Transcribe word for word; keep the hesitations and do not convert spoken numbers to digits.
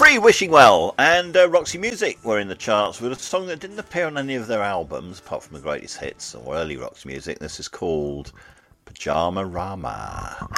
Free, Wishing Well, and uh, Roxy Music were in the charts with a song that didn't appear on any of their albums, apart from the greatest hits or early Roxy Music. This is called Pyjama Rama.